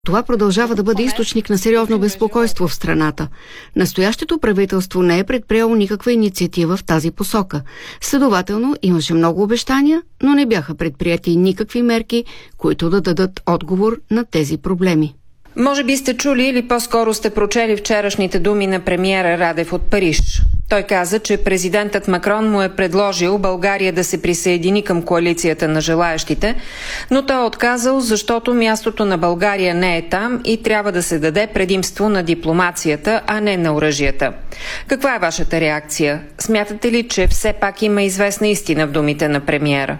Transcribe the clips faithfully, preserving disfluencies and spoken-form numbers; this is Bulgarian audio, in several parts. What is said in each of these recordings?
Това продължава да бъде източник на сериозно безпокойство в страната. Настоящето правителство не е предприело никаква инициатива в тази посока. Следователно, имаше много обещания, но не бяха предприяти никакви мерки, които да дадат отговор на тези проблеми. Може би сте чули или по-скоро сте прочели вчерашните думи на премиера Радев от Париж. Той каза, че президентът Макрон му е предложил България да се присъедини към коалицията на желаещите, но той е отказал, защото мястото на България не е там и трябва да се даде предимство на дипломацията, а не на оръжията. Каква е вашата реакция? Смятате ли, че все пак има известна истина в думите на премиера?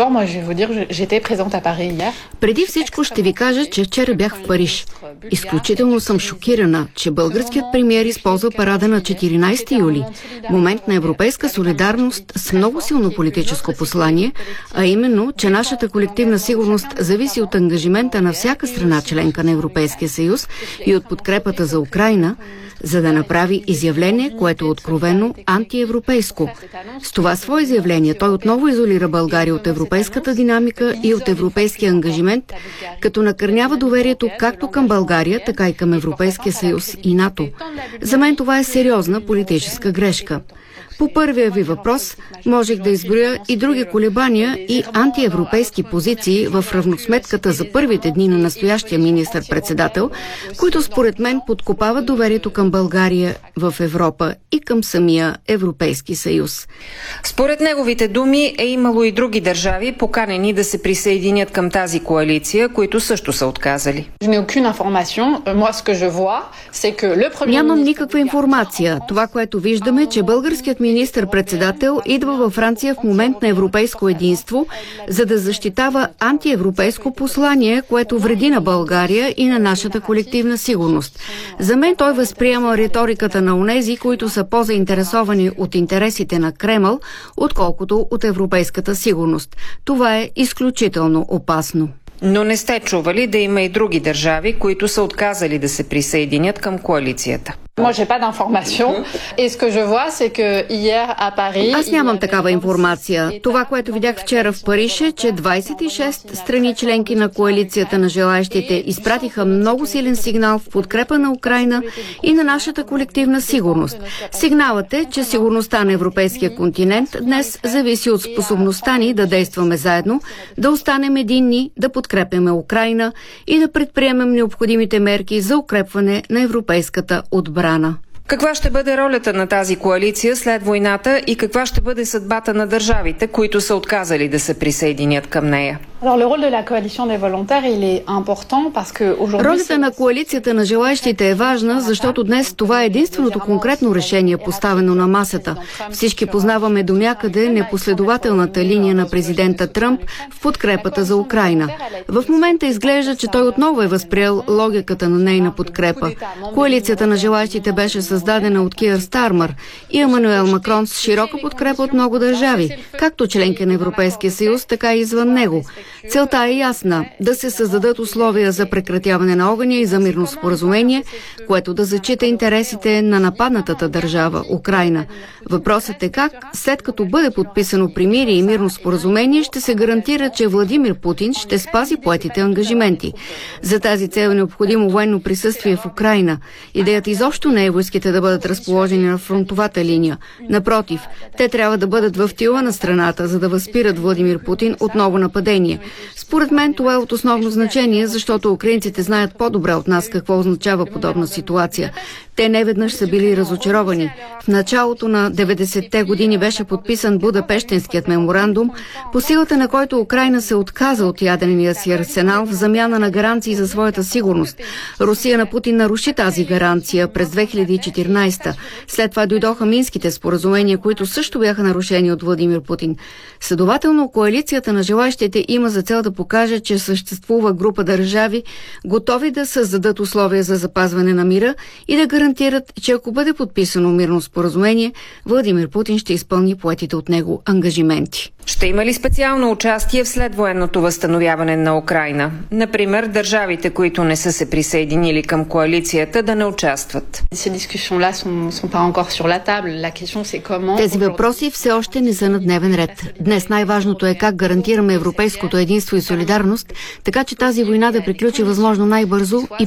Преди всичко ще ви кажа, че вчера бях в Париж. Изключително съм шокирана, че българският премиер използва парада на четиринайсети юли, момент на европейска солидарност с много силно политическо послание, а именно, че нашата колективна сигурност зависи от ангажимента на всяка страна членка на Европейския съюз и от подкрепата за Украйна, за да направи изявление, което е откровено антиевропейско. С това свое изявление той отново изолира България от европейската динамика и от европейския ангажимент, като накърнява доверието както към България, така и към Европейския съюз и НАТО. За мен това е сериозна политическа грешка. По първия ви въпрос можех да изброя и други колебания и антиевропейски позиции в равносметката за първите дни на настоящия министър-председател, които според мен подкопават доверието към България в Европа и към самия Европейски съюз. Според неговите думи е имало и други държави, поканени да се присъединят към тази коалиция, които също са отказали. Нямам никаква информация. Това, което виждаме, е, че българският министър-председател идва във Франция в момент на европейско единство, за да защитава антиевропейско послание, което вреди на България и на нашата колективна сигурност. За мен той възприема риториката на онези, които са по-заинтересовани от интересите на Кремъл, отколкото от европейската сигурност. Това е изключително опасно. Но не сте чували да има и други държави, които са отказали да се присъединят към коалицията. Аз нямам такава информация. Това, което видях вчера в Париж е, че двайсет и шест страни членки на коалицията на желаещите изпратиха много силен сигнал в подкрепа на Украйна и на нашата колективна сигурност. Сигналът е, че сигурността на европейския континент днес зависи от способността ни да действаме заедно, да останем единни, да подкрепяме Украйна и да предприемем необходимите мерки за укрепване на европейската отбрана. Каква ще бъде ролята на тази коалиция след войната и каква ще бъде съдбата на държавите, които са отказали да се присъединят към нея? Ролята на коалицията на желаещите е важна, защото днес това е единственото конкретно решение, поставено на масата. Всички познаваме до някъде непоследователната линия на президента Тръмп в подкрепата за Украйна. В момента изглежда, че той отново е възприел логиката на нейна подкрепа. Коалицията на желаещите беше създадена от Киър Стармър и Емануел Макрон с широка подкрепа от много държави, както членки на Европейския съюз, така и извън него. Целта е ясна – да се създадат условия за прекратяване на огъня и за мирно споразумение, което да зачита интересите на нападнатата държава – Украйна. Въпросът е как, след като бъде подписано примирие и мирно споразумение, ще се гарантира, че Владимир Путин ще спази поетите ангажименти. За тази цел е необходимо военно присъствие в Украйна. Идеята изобщо не е войските да бъдат разположени на фронтовата линия. Напротив, те трябва да бъдат в тила на страната, за да възпират Владимир Путин от ново нападение. Според мен това е от основно значение, защото украинците знаят по-добре от нас какво означава подобна ситуация. Те неведнъж са били разочаровани. В началото на деветдесетте години беше подписан Будапештинският меморандум, по силата на който Украйна се отказа от ядрения си арсенал в замяна на гаранции за своята сигурност. Русия на Путин наруши тази гаранция през две хиляди и четиринайсета. След това дойдоха Минските споразумения, които също бяха нарушени от Владимир Путин. Следователно, коалицията на желаещите има за цел да покаже, че съществува група държави, готови да създадат условия за запазване на мира и да гарантират, че ако бъде подписано мирно споразумение, Владимир Путин ще изпълни поетите от него ангажименти. Ще има ли специално участие в следвоенното възстановяване на Украйна? Например, държавите, които не са се присъединили към коалицията, да не участват. Тези въпроси все още не са на дневен ред. Днес най-важното е как гарантираме европейското единство и солидарност, така че тази война да приключи възможно най-бързо и